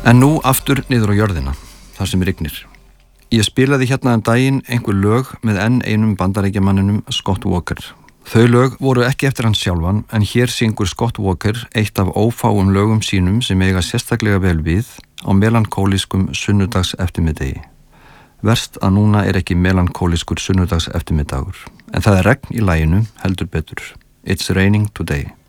En nú aftur niður á jörðina, þar sem rignir. Ég spilaði hérna daginn einhver lög með enn einum bandaríkjamanninum Scott Walker. Þau lög voru ekki eftir hann sjálfan, en hér syngur Scott Walker eitt af ófáum lögum sínum sem eiga sérstaklega vel við á melankólískum sunnudags eftirmiddegi. Verst að núna ekki melankólískur sunnudags eftirmiddagur, en það regn í laginu heldur betur. It's raining today.